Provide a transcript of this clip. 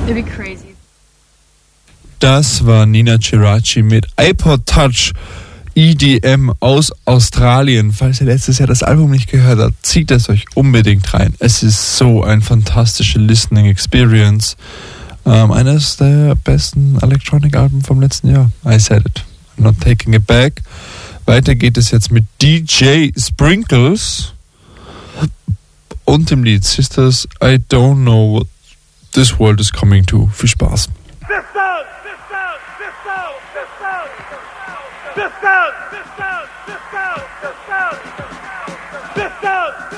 It'd be crazy. Das war Nina Geraci mit iPod Touch EDM aus Australien. Falls ihr letztes Jahr das Album nicht gehört habt, zieht es euch unbedingt rein. Es ist so ein fantastische Listening Experience. Eines der besten Electronic-Alben vom letzten Jahr. I said it. I'm not taking it back. Weiter geht es jetzt mit DJ Sprinkles und dem Lied Sisters, I Don't Know What This World Is Coming To. Viel Spaß.